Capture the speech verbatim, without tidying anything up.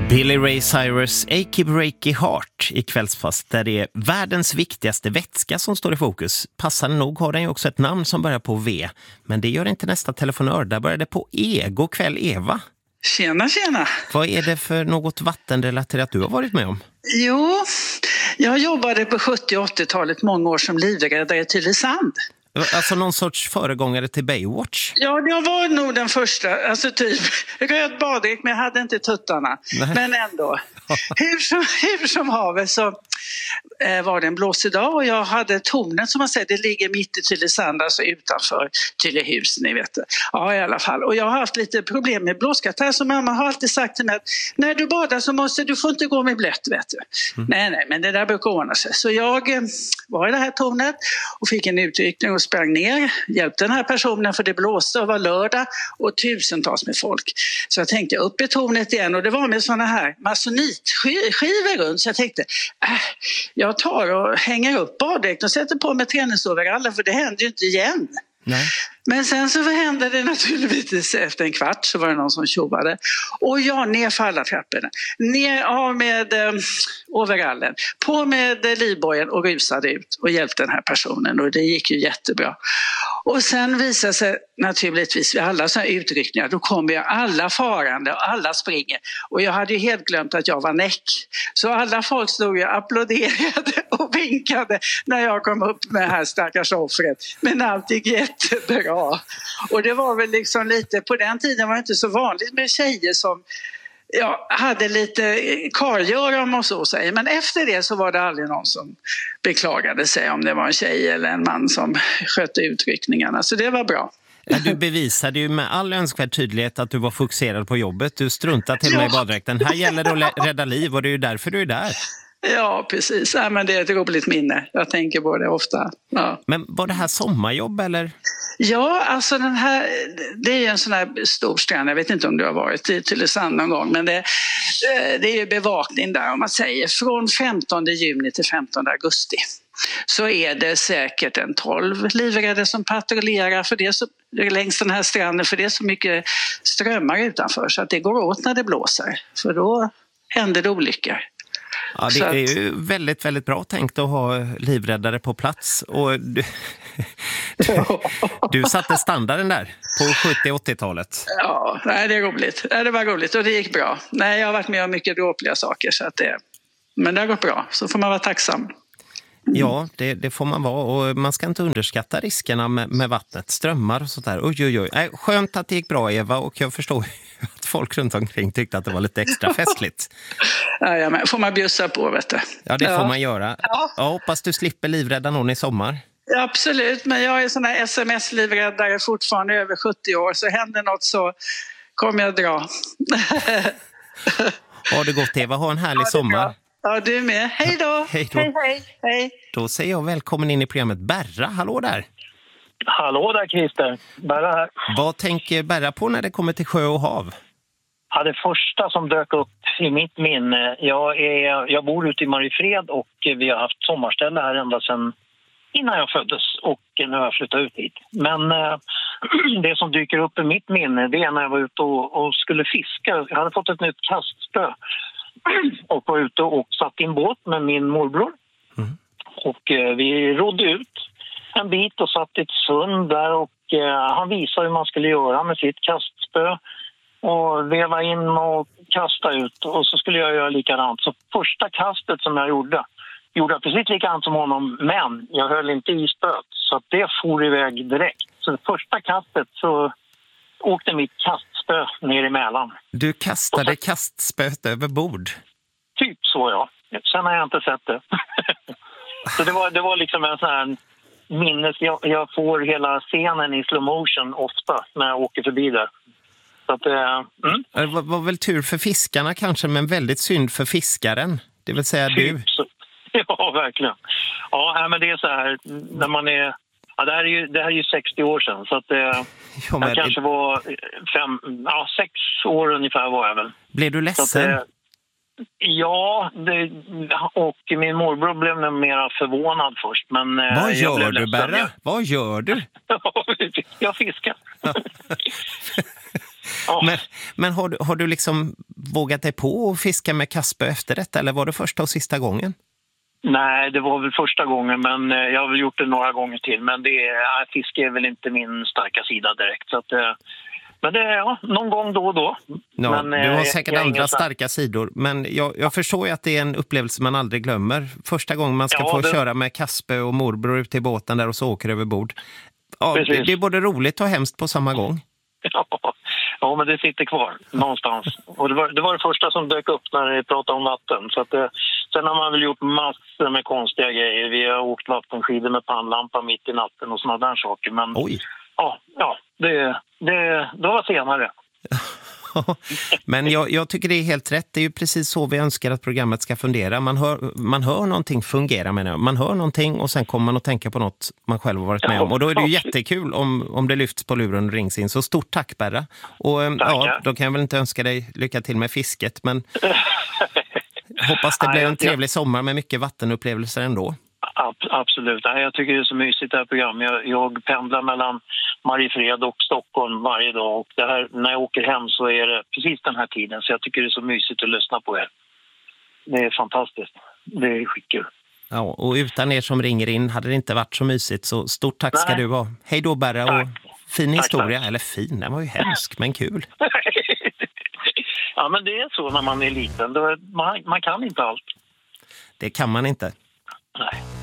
Billy Ray Cyrus, Achy Breaky Heart i Kvällspass, där det är världens viktigaste vätska som står i fokus. Passande nog har den ju också ett namn som börjar på V, men det gör inte nästa telefonör, där börjar det på E. God kväll, Eva. Tjena, tjena. Vad är det för något vattenrelaterat du har varit med om? Jo, jag jobbade på sjuttio- och åttiotalet många år som livräddare i Tylösand. Alltså någon sorts föregångare till Baywatch? Ja, jag var nog den första. Alltså typ röd baddräkt, men jag hade inte tuttarna. Nej. Men ändå. hur, som, hur som haver så eh, var det en blåsig dag och jag hade tornet som man säger, det ligger mitt i Tylösand, alltså utanför Tylöhus, ni vet det. Ja, i alla fall. Och jag har haft lite problem med blåskatarr, så mamma har alltid sagt till mig att när du badar så måste du får inte gå med blött, vet du. Mm. Nej, nej, men det där brukar ordna sig. Så jag eh, var i det här tornet och fick en utryckning och sprang ner, hjälpte den här personen för det blåste och var lördag och tusentals med folk. Så jag tänkte upp i tornet igen och det var med såna här masonitskivor runt, så jag tänkte äh, jag tar och hänger upp baddräkt och sätter på mig träningsoverallen, för det händer ju inte igen. Nej. Men sen så hände det naturligtvis efter en kvart, så var det någon som tjovade. Och jag ner för alla trapporna. Ner av med eh, overallen. På med eh, livbojen och rusade ut och hjälpte den här personen. Och det gick ju jättebra. Och sen visade sig naturligtvis vid alla sådana utryckningar, då kommer ju alla farande och alla springer. Och jag hade ju helt glömt att jag var näck. Så alla folk stod och applåderade och vinkade när jag kom upp med det här stackars offret. Men allt gick jättebra. Och det var väl liksom lite, på den tiden var det inte så vanligt med tjejer som ja, hade lite kargöra om och så säger. Men efter det så var det aldrig någon som beklagade sig om det var en tjej eller en man som skötte utryckningarna. Så det var bra. Ja, du bevisade ju med all önskvärd tydlighet att du var fokuserad på jobbet. Du struntade till och med i baddräkten. Här gäller det att rädda liv och det är ju därför du är där. Ja, precis. Ja, men det är ett roligt minne. Jag tänker på det ofta. Ja. Men var det här sommarjobb eller? Ja, alltså den här, det är ju en sån här stor strand, jag vet inte om du har varit i Tylösand någon gång, men det, det är ju bevakning där, om man säger, från femtonde juni till femtonde augusti. Så är det säkert en tolv livräddare som patrullerar för det så, längs den här stranden, för det är så mycket strömmar utanför så att det går åt när det blåser, för då händer det olyckor. Ja, det är ju väldigt, väldigt bra tänkt att ha livräddare på plats. Och du, du, du satte standarden där på sjuttio- och åttiotalet. Ja, nej, det är roligt. Det var roligt och det gick bra. Nej, jag har varit med om mycket dråpliga saker, så att det, men det har gått bra. Så får man vara tacksam. Mm. Ja, det, det får man vara. Och man ska inte underskatta riskerna med, med vattnet, strömmar och sånt där. Oj, oj, oj. Nej, skönt att det gick bra, Eva, och jag förstår att folk runt omkring tyckte att det var lite extra festligt. Ja, ja, men får man bjussa på, vet du. Ja, det ja. får man göra. Ja. Jag hoppas du slipper livrädda någon i sommar. Ja, absolut, men jag är sån här sms-livräddare fortfarande över sjuttio år, så händer något så kommer jag dra. Ha det gott, Eva. Ha en härlig ja, sommar. Ja, du med. Hej då. Hej då. Hej, hej, hej. Då säger jag välkommen in i programmet Berra. Hallå där. Hallå där, Christer. Berra här. Vad tänker Berra på när det kommer till sjö och hav? Ja, det första som dök upp i mitt minne, jag, är, jag bor ute i Mariefred och vi har haft sommarställe här ända sedan innan jag föddes och nu har jag flyttat ut hit. Men eh, det som dyker upp i mitt minne, det är när jag var ute och, och skulle fiska. Jag hade fått ett nytt kastspö och var ute och satt i en båt med min morbror. Mm. Och eh, vi rodde ut en bit och satt i ett sund där och eh, han visade hur man skulle göra med sitt kastspö. Och veva in och kasta ut. Och så skulle jag göra likadant. Så första kastet som jag gjorde, gjorde jag precis likadant som honom. Men jag höll inte i spöt. Så att det for iväg direkt. Så det första kastet så åkte mitt kastspö ner i Mälaren. Du kastade så, kastspöt över bord? Typ så, ja. Sen har jag inte sett det. Så det var, det var liksom en sån här minnes. Jag, jag får hela scenen i slow motion ofta när jag åker förbi där. Så att, eh, mm. Det var, var väl tur för fiskarna kanske, men väldigt synd för fiskaren. Det vill säga du. Ja, verkligen. Ja, men det är så här, när man är... Ja, det här är ju, det här är ju sextio år sedan, så att eh, ja, jag kanske var fem, ja, sex år ungefär var jag väl. Blev du ledsen? Att, eh, ja, det, och min morbror blev nog mer förvånad först. Men, eh, Vad gör jag du, Berra? Vad gör du? Jag fiskar. Ja. Men, men har, du, har du liksom vågat dig på att fiska med kastspö efter detta, eller var det första och sista gången? Nej, det var väl första gången, men eh, jag har väl gjort det några gånger till. Men det är, äh, fiske är väl inte min starka sida direkt. Så att, eh, men det är ja, någon gång då och då. Ja, men, du har eh, säkert jag andra ingen... starka sidor, men jag, jag förstår ju att det är en upplevelse man aldrig glömmer. Första gången man ska Ja, få det... köra med kastspö och morbror ut i båten där och så åker över bord. Ja, det, det är både roligt och hemskt på samma gång. Ja, ja, men det sitter kvar någonstans. Och det var, det var det första som dök upp när vi pratade om vatten. Så att det, sen har man väl gjort massor med konstiga grejer. Vi har åkt vattenskidor med pannlampa mitt i natten och sådana där saker. Men Oj. ja, ja det, det, det var senare. Men jag, jag tycker det är helt rätt. Det är ju precis så vi önskar att programmet ska fungera. Man hör, man hör någonting fungera med det. Man hör någonting och sen kommer man att tänka på något man själv har varit med om. Och då är det ju jättekul om, om det lyfts på luren och rings in. Så stort tack, Berra. Och ja, då kan jag väl inte önska dig lycka till med fisket. Men hoppas det blir en trevlig sommar med mycket vattenupplevelser ändå. Absolut. Jag tycker det är så mysigt det här programmet. Jag, jag pendlar mellan Mariefred och Stockholm varje dag. Och det här, när jag åker hem så är det precis den här tiden. Så jag tycker det är så mysigt att lyssna på er. Det är fantastiskt. Det är skitkul. Ja, och utan er som ringer in hade det inte varit så mysigt. Så stort tack ska Nej. du ha. Hej då, Berra. Och fin tack, historia. Tack. Eller fin, den var ju hemsk, men kul. Ja, men det är så när man är liten. Man, man kan inte allt. Det kan man inte. Nej.